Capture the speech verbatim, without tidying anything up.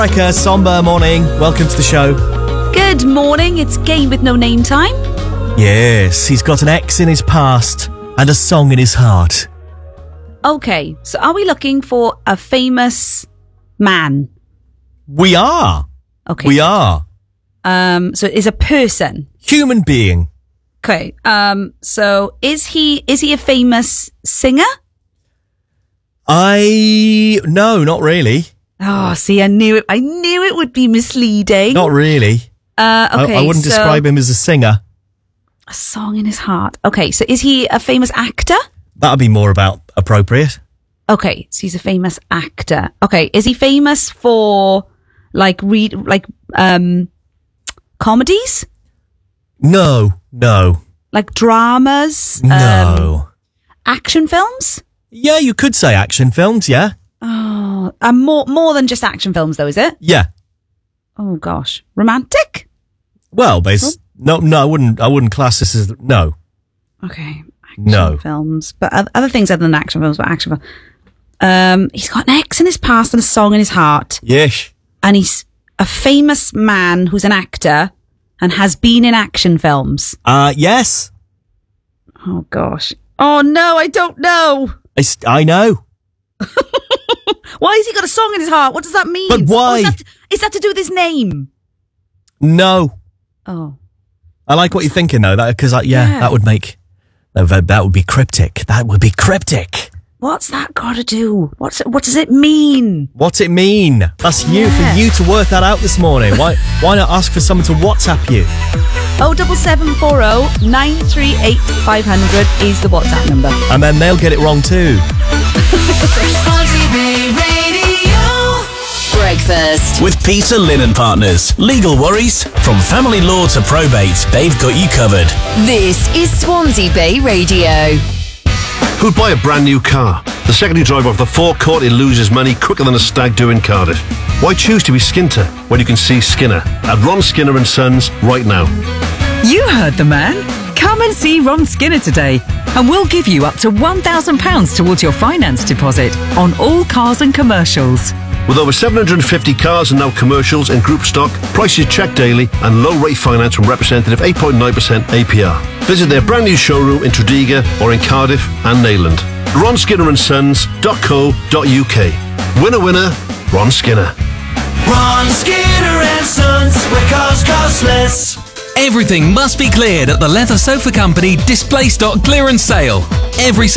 America, somber morning. Welcome to the show. Good morning, it's Game with no name time. Yes, he's got an ex in his past and a song in his heart. Okay, so are we looking for a famous man? We are. Okay. We are. Um, so is a person. Human being. Okay. Um, so is he is he a famous singer? I no, not really. Oh, see, I knew it. I knew it would be misleading. Not really. Uh, okay, I, I wouldn't so describe him as a singer. A song in his heart. Okay, so is he a famous actor? That'd be more about appropriate. Okay, so he's a famous actor. Okay, is he famous for like read like um comedies? No, no, Like dramas? no. Um, action films? Yeah, you could say action films. Yeah, Oh, uh, more more than just action films, though, is it? yeah. Oh gosh, romantic. Well, bas- no, no. I wouldn't. I wouldn't class this as no. Okay, action No. films, but oth- other things other than action films, but action films. Um, he's got an ex in his past and a song in his heart, Yes. and he's a famous man who's an actor and has been in action films. Uh yes. Oh gosh. Oh no, I don't know. I, st- I know. Why has he got a song in his heart? What does that mean? But why? Oh, is, that to, is that to do with his name? No. Oh. I like what you're thinking though. That because yeah, Yeah. that would make that, that would be cryptic. That would be cryptic. What's that got to do? What's it, what does it mean? What's it mean? That's you Yeah. for you to work that out this morning. Why why not ask for someone to WhatsApp you? Oh, double seven four oh nine three eight five hundred is the WhatsApp number. And then they'll get it wrong too. Breakfast With Peter Lynn and Partners. Legal worries? From family law to probate, they've got you covered. This is Swansea Bay Radio. Who'd buy a brand new car? The secondary driver of the forecourt, he loses money quicker than a stag do in Cardiff. Why choose to be Skinter when you can see Skinner at Ron Skinner and Sons right now? You heard the man. Come and see Ron Skinner today, and we'll give you up to one thousand pounds towards your finance deposit on all cars and commercials. With over seven hundred fifty cars and now commercials in group stock, prices checked daily and low rate finance from representative eight point nine percent A P R. Visit their brand new showroom in Tredegar or in Cardiff and Neyland. ron skinner and sons dot co dot uk. Winner winner, Ron Skinner. Ron Skinner and Sons, where cars cost less. Everything must be cleared at the Leather Sofa Company Display Stock Clearance Sale. Every